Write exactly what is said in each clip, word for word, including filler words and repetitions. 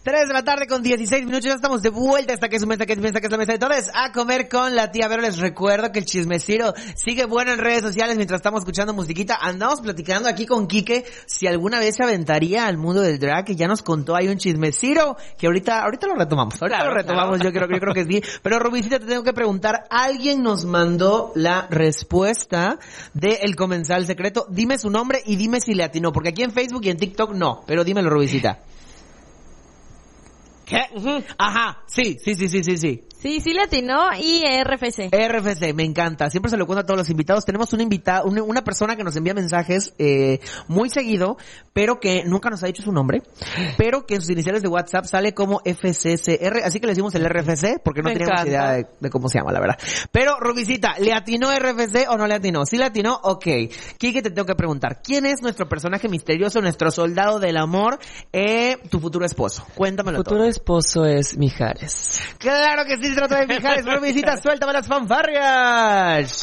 tres de la tarde con dieciséis minutos, ya estamos de vuelta hasta que es su mesa, que es mesa, que es la mesa de todos, a comer con la tía Vero. Les recuerdo que el chismecito sigue bueno en redes sociales mientras estamos escuchando musiquita. Andamos platicando aquí con Quique si alguna vez se aventaría al mundo del drag, que ya nos contó ahí un chismecito, que ahorita, ahorita lo retomamos, ahorita claro, lo retomamos, claro. yo creo, yo creo que sí. Pero Rubicita, te tengo que preguntar, alguien nos mandó la respuesta de El Comensal Secreto. Dime su nombre y dime si le atinó, porque aquí en Facebook y en TikTok no, pero dímelo, Rubicita. ¿Qué? Uh-huh. Ajá, sí, sí, sí, sí, sí, sí. Sí, sí le atinó y R F C. R F C, me encanta. Siempre se lo cuento a todos los invitados. Tenemos una invitada, una, una persona que nos envía mensajes eh, muy seguido, pero que nunca nos ha dicho su nombre, pero que en sus iniciales de WhatsApp sale como F C C R, así que le decimos el R F C porque no me teníamos encanta. idea de, de cómo se llama, la verdad. Pero, Rubicita, ¿le atinó R F C o no le atinó? ¿Sí le atinó? Ok. Quique, te tengo que preguntar, ¿quién es nuestro personaje misterioso, nuestro soldado del amor, eh, tu futuro esposo? Cuéntamelo todo. Tu futuro esposo es Mijares. Claro que sí, se trata de Mijares. Rubicita, suéltame las fanfarrias.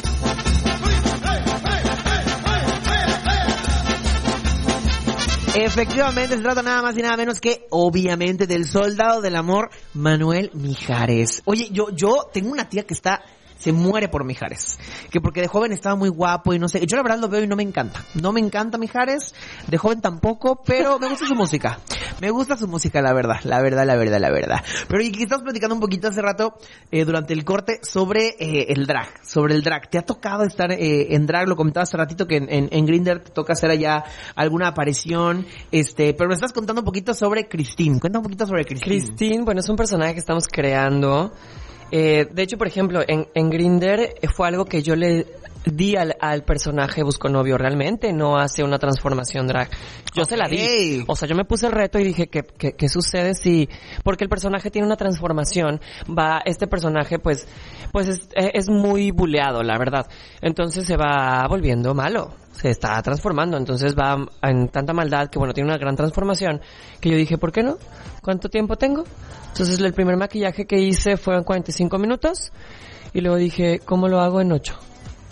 Efectivamente, se trata nada más y nada menos que, obviamente, del soldado del amor, Manuel Mijares. Oye, yo, yo tengo una tía que está... se muere por Mijares, que porque de joven estaba muy guapo y no sé, yo la verdad lo veo y no me encanta, no me encanta Mijares, de joven tampoco, pero me gusta su música, me gusta su música, la verdad, la verdad, la verdad, la verdad. Pero y que estamos platicando un poquito hace rato, eh, durante el corte, sobre eh, el drag, sobre el drag. ¿Te ha tocado estar eh, en drag? Lo comentaba hace ratito que en, en, en Grindr te toca hacer allá alguna aparición, este, pero me estás contando un poquito sobre Christine, cuenta un poquito sobre Christine. Christine, bueno, es un personaje que estamos creando. Eh, de hecho, por ejemplo, en, en Grindr fue algo que yo le di al, al personaje Busco Novio. Realmente no hace una transformación drag. Yo okay. se la di. O sea, yo me puse el reto y dije, ¿qué, qué, qué sucede si...? Porque el personaje tiene una transformación. Va, este personaje, pues, pues es, es muy buleado, la verdad. Entonces se va volviendo malo. Se está transformando. Entonces va en tanta maldad que, bueno, tiene una gran transformación. Que yo dije, ¿por qué no? ¿Cuánto tiempo tengo? Entonces el primer maquillaje que hice fue en cuarenta y cinco minutos. Y luego dije, ¿cómo lo hago en ocho?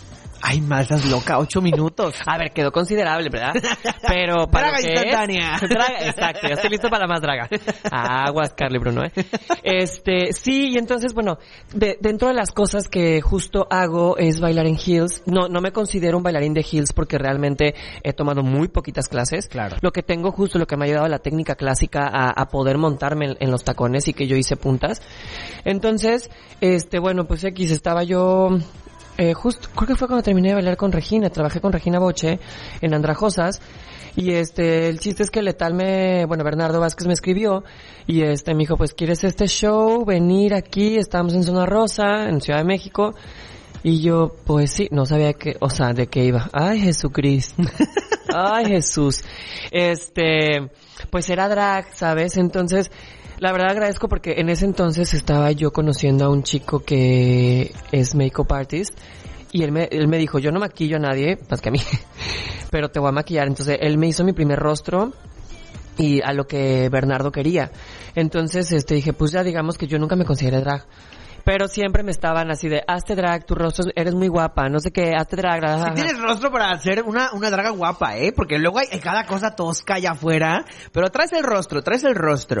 Ay, más estás loca, ocho minutos. A ver, quedó considerable, ¿verdad? Pero para draga lo que instantánea. Es, draga, exacto, ya estoy listo para la más draga. Aguas, Carly Bruno, ¿eh? Este, sí, y entonces, bueno, de, dentro de las cosas que justo hago es bailar en heels. No, no me considero un bailarín de heels porque realmente he tomado muy poquitas clases. Claro. Lo que tengo justo, lo que me ha ayudado la técnica clásica a, a poder montarme en, en los tacones y que yo hice puntas. Entonces, este, bueno, pues X, estaba yo... Eh, justo, creo que fue cuando terminé de bailar con Regina, trabajé con Regina Boche en Andrajosas, y este, el chiste es que Letal me, bueno, Bernardo Vázquez me escribió, y este, me dijo, pues, ¿quieres este show? Venir aquí, estamos en Zona Rosa, en Ciudad de México, y yo, pues sí, no sabía que, o sea, de qué iba. Ay, Jesucristo. Ay, Jesús. Este, pues era drag, ¿sabes? Entonces, la verdad agradezco porque en ese entonces estaba yo conociendo a un chico que es make-up artist y él me, él me dijo, yo no maquillo a nadie, más que a mí, pero te voy a maquillar. Entonces él me hizo mi primer rostro y a lo que Bernardo quería. Entonces este dije, pues ya digamos que yo nunca me consideré drag. Pero siempre me estaban así de, hazte drag, tu rostro, eres muy guapa, no sé qué, hazte drag. drag si tienes rostro para hacer una, una draga guapa, ¿eh? Porque luego hay cada cosa tosca allá afuera, pero traes el rostro, traes el rostro.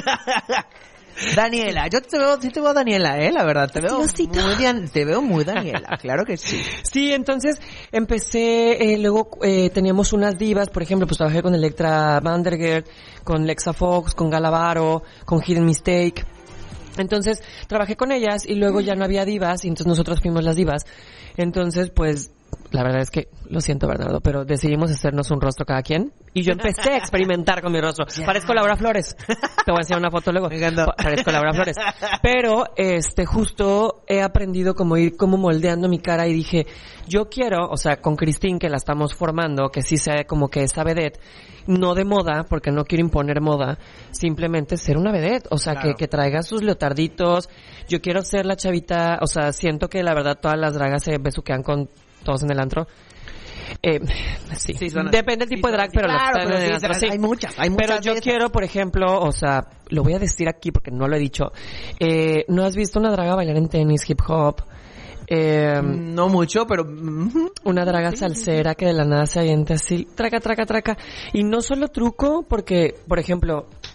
Daniela, yo te veo, sí te veo Daniela, eh, la verdad, te veo muy, te veo muy Daniela, claro que sí. Sí, entonces empecé, eh, luego eh, teníamos unas divas, por ejemplo, pues trabajé con Electra Vandergeer, con Lexa Fox, con Galavaro, con Hidden Mistake. Entonces, trabajé con ellas y luego ya no había divas y entonces nosotros fuimos las divas. Entonces, pues, la verdad es que, lo siento, Bernardo, pero decidimos hacernos un rostro cada quien y yo empecé a experimentar con mi rostro. Yeah. Parezco Laura Flores. Te voy a enseñar una foto luego. Me encantó. Parezco Laura Flores. Pero, este, justo he aprendido como ir como moldeando mi cara y dije, yo quiero, o sea, con Christine, que la estamos formando, que sí sea como que esa vedette, no de moda, porque no quiero imponer moda, simplemente ser una vedette, o sea, claro. que, que traiga sus leotarditos. Yo quiero ser la chavita, o sea, siento que la verdad todas las dragas se besuquean con todos en el antro. Eh, sí, sí depende del tipo sí, de drag, sí, pero, claro, los, pero sí, antro, sí. hay muchas, hay muchas. Pero yo quiero, por ejemplo, o sea, lo voy a decir aquí porque no lo he dicho. Eh, ¿no has visto una draga bailar en tenis, hip hop? Eh, no mucho, pero uh-huh. una draga salsera que de la nada se avienta así, traca, traca, traca. Y no solo truco, porque, por ejemplo,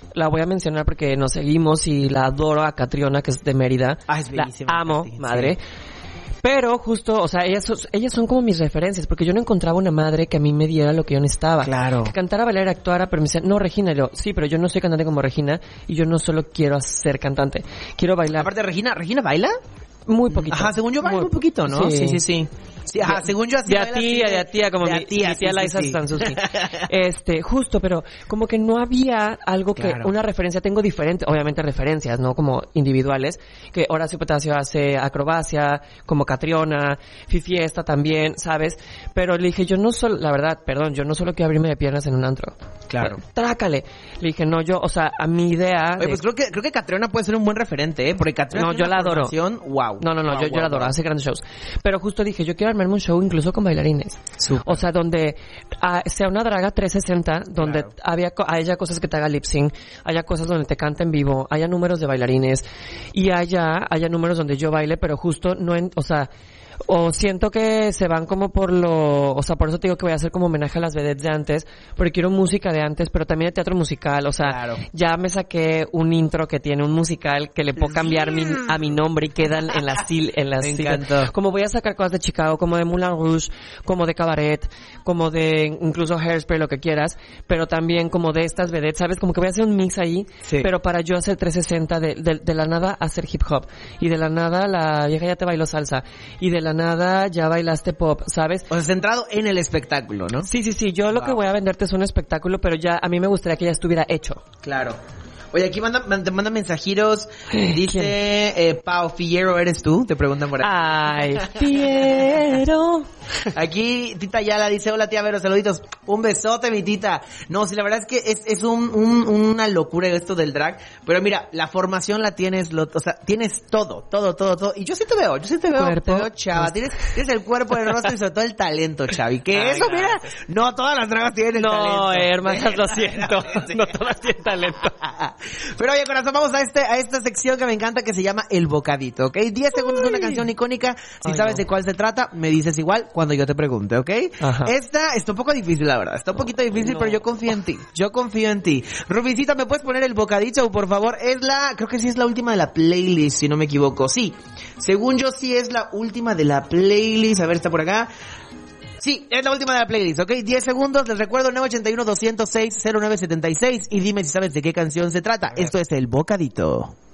la voy a mencionar porque nos seguimos y la adoro a Catriona, que es de Mérida. Ah, es la bellísima, amo, sí, madre. sí. Pero justo, o sea, ellas, son- ellas son como mis referencias, porque yo no encontraba una madre que a mí me diera lo que yo necesitaba. Claro. Que cantara, bailara, actuara, pero me decían, no, Regina, y yo, sí, pero yo no soy cantante como Regina, y yo no solo quiero ser cantante, quiero bailar. Aparte, Regina, ¿Regina baila? Muy poquito. Ajá, según yo baila muy poquito, ¿no? Sí, sí, sí. Sí, ajá, según yo así de a baila, tía, sí, de a tía, como de a mi, tía, mi tía sí, Liza sí, sí. Sansusi. Este, justo, pero como que no había algo que, Claro. una referencia, tengo diferentes, obviamente referencias, ¿no? Como individuales, que Horacio Potasio hace acrobacia, como Catriona, Fifiesta también, ¿sabes? Pero le dije, yo no solo, la verdad, perdón, yo no solo quiero abrirme de piernas en un antro. Claro. Trácale. Le dije, no, yo, o sea, a mi idea... Oye, de- pues creo que, creo que Catriona puede ser un buen referente, ¿eh? Porque Catriona No, tiene yo una la adoro. formación, wow. No, no, no, Wow, yo, yo wow, la adoro, wow. hace grandes shows. Pero justo dije, yo quiero armarme un show incluso con bailarines. Súper. O sea, donde ah, sea una draga trescientos sesenta, donde Claro. había, co- haya cosas que te haga lip sync, haya cosas donde te canta en vivo, haya números de bailarines y haya, haya números donde yo baile, pero justo no en, o sea, o siento que se van como por lo, o sea, por eso te digo que voy a hacer como homenaje a las vedettes de antes, porque quiero música de antes, pero también de teatro musical, o sea, Claro. ya me saqué un intro que tiene un musical que le puedo cambiar mi, a mi nombre y quedan en las sil, en las Me sillas. encantó. Como voy a sacar cosas de Chicago, como de Moulin Rouge, como de Cabaret, como de incluso Hairspray, lo que quieras, pero también como de estas vedettes, ¿sabes? Como que voy a hacer un mix ahí, Sí. pero para yo hacer trescientos sesenta de, de, de la nada hacer hip hop, y de la nada la vieja ya te bailó salsa, y de la nada ya bailaste pop, ¿sabes? O sea, centrado en el espectáculo, ¿no? Sí, sí, sí, yo lo que Wow. voy a venderte es un espectáculo, pero ya a mí me gustaría que ya estuviera hecho. Claro. Oye, aquí manda, man- te manda mensajitos. Dice, eh, Pau Fillero, ¿eres tú? Te preguntan por ahí. Ay, Piero. Aquí Tita Ayala dice, hola tía Vero, saluditos. Un besote, mi tita. No, sí, la verdad es que es, es un, un, una locura esto del drag. Pero mira, la formación la tienes, lo, o sea, tienes todo, todo, todo, todo. Y yo sí te veo, yo sí te veo, Cuerpo. te veo chava. Tienes, tienes el cuerpo, el rostro y sobre todo el talento, Chavi. Que Ay, eso, mira, gracias. no todas las dragas tienen el talento. No, hermanas, lo siento. No todas tienen talento. Pero oye, corazón, vamos a este a esta sección que me encanta que se llama El Bocadito, ¿ok? diez segundos de una canción icónica. Si Ay, sabes no. de cuál se trata, me dices igual cuando yo te pregunte, ¿ok? Ajá. Esta está un poco difícil, la verdad. Está un poquito difícil, no. pero yo confío en ti. Yo confío en ti. Rubicita, ¿me puedes poner El Bocadito, por favor? Es la, creo que sí es la última de la playlist, si no me equivoco. Sí. Según yo, sí es la última de la playlist. A ver, está por acá. Sí, es la última de la playlist, ¿ok? diez segundos, les recuerdo nueve ochenta y uno, doscientos seis, cero nueve setenta y seis y dime si sabes de qué canción se trata. Esto es El Bocadito.